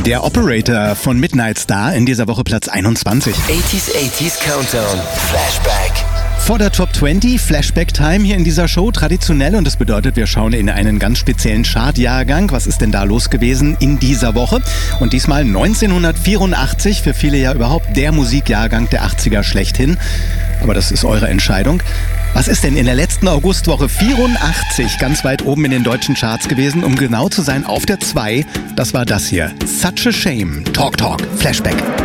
Der Operator von Midnight Star, in dieser Woche Platz 21. 80s Countdown, Flashback. Vor der Top 20 Flashback Time hier in dieser Show, traditionell, und das bedeutet, wir schauen in einen ganz speziellen Chartjahrgang. Was ist denn da los gewesen in dieser Woche? Und diesmal 1984, für viele ja überhaupt der Musikjahrgang der 80er schlechthin. Aber das ist eure Entscheidung. Was ist denn in der letzten Augustwoche 84 ganz weit oben in den deutschen Charts gewesen? Um genau zu sein, auf der 2, das war das hier. Such a Shame. Talk, Flashback.